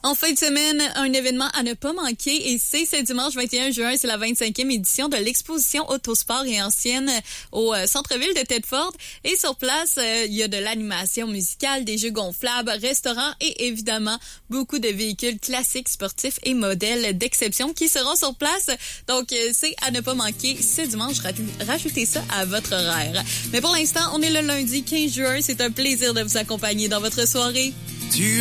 En fin de semaine, un événement à ne pas manquer et c'est ce dimanche 21 juin, c'est la 25e édition de l'exposition Autosport et Ancienne au centre-ville de Thetford. Et sur place, il y a de l'animation musicale, des jeux gonflables, restaurants et évidemment beaucoup de véhicules classiques, sportifs et modèles d'exception qui seront sur place. Donc, c'est à ne pas manquer ce dimanche. Rajoutez ça à votre horaire. Mais pour l'instant, on est le lundi 15 juin. C'est un plaisir de vous accompagner dans votre soirée.